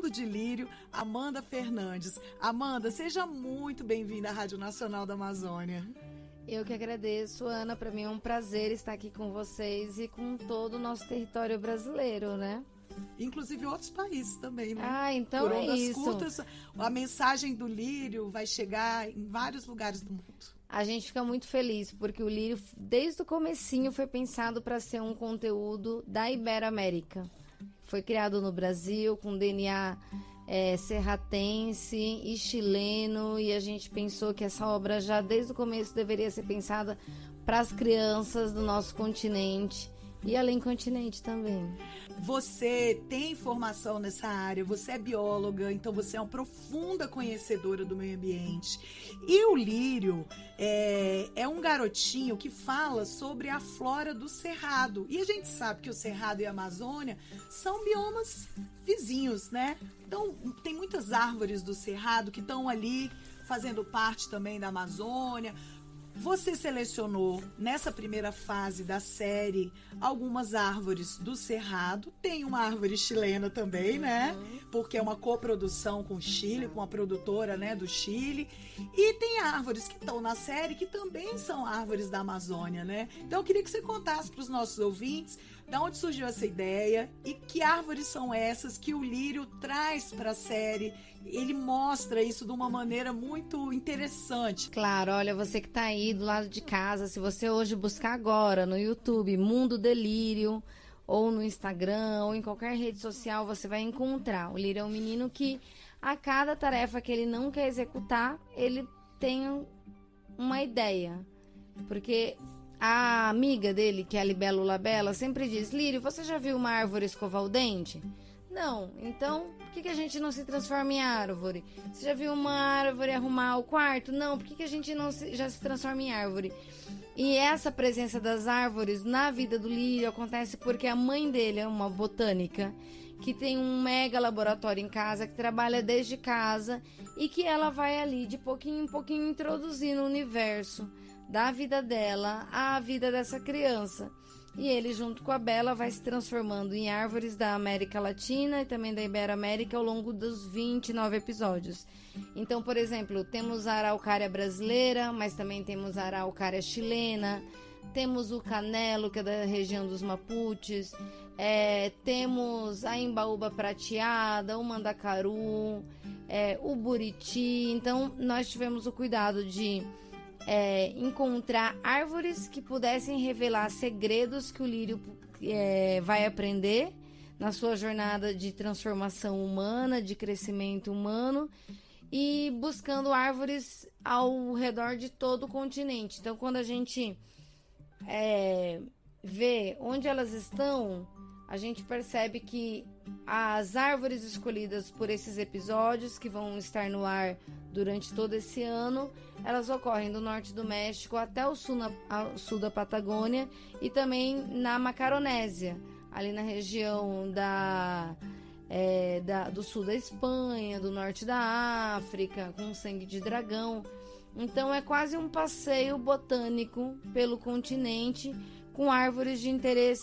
Mundo de Lírio, Amanda Fernandes. Amanda, seja muito bem-vinda à Rádio Nacional da Amazônia. Eu que agradeço, Ana. Para mim é um prazer estar aqui com vocês e com todo o nosso território brasileiro, né? Inclusive outros países também, né? Ah, então Por ondas isso. curtas, a mensagem do Lírio vai chegar em vários lugares do mundo. A gente fica muito feliz, porque o Lírio, desde o comecinho, foi pensado para ser um conteúdo da Iberoamérica. Foi criado no Brasil, com DNA serratense e chileno, e a gente pensou que essa obra já desde o começo deveria ser pensada para as crianças do nosso continente e além continente também. Você tem formação nessa área, você é bióloga, então você é uma profunda conhecedora do meio ambiente. E o Lírio é um garotinho que fala sobre a flora do Cerrado. E a gente sabe que o Cerrado e a Amazônia são biomas vizinhos, né? Então, tem muitas árvores do Cerrado que estão ali fazendo parte também da Amazônia. Você selecionou, nessa primeira fase da série, algumas árvores do Cerrado. Tem uma árvore chilena também, né? Porque é uma coprodução com o Chile, com a produtora, né, do Chile. E tem árvores que estão na série que também são árvores da Amazônia, né? Então eu queria que você contasse para os nossos ouvintes de onde surgiu essa ideia e que árvores são essas que o Lírio traz para a série. Ele mostra isso de uma maneira muito interessante. Claro, olha, você que tá aí do lado de casa, se você hoje buscar agora no YouTube Mundo de Lírio, ou no Instagram, ou em qualquer rede social, você vai encontrar. O Lírio é um menino que, a cada tarefa que ele não quer executar, ele tem uma ideia. Porque a amiga dele, que é a Libélula Bela, sempre diz: Lírio, você já viu uma árvore escovar o dente? Não, então por que a gente não se transforma em árvore? Você já viu uma árvore arrumar o quarto? Não, por que a gente não já se transforma em árvore? E essa presença das árvores na vida do Lírio acontece porque a mãe dele é uma botânica que tem um mega laboratório em casa, que trabalha desde casa e que ela vai ali de pouquinho em pouquinho introduzindo o universo da vida dela à vida dessa criança. E ele, junto com a Bela, vai se transformando em árvores da América Latina e também da Iberoamérica ao longo dos 29 episódios. Então, por exemplo, temos a araucária brasileira, mas também temos a araucária chilena, temos o canelo, que é da região dos Mapuches, temos a embaúba prateada, o mandacaru, o buriti. Então, nós tivemos o cuidado de encontrar árvores que pudessem revelar segredos que o Lírio vai aprender na sua jornada de transformação humana, de crescimento humano, e buscando árvores ao redor de todo o continente. Então, quando a gente vê onde elas estão, a gente percebe que as árvores escolhidas por esses episódios, que vão estar no ar durante todo esse ano, elas ocorrem do norte do México até o sul da Patagônia e também na Macaronésia, ali na região do sul da Espanha, do norte da África, com sangue de dragão. Então é quase um passeio botânico pelo continente, com árvores de interesse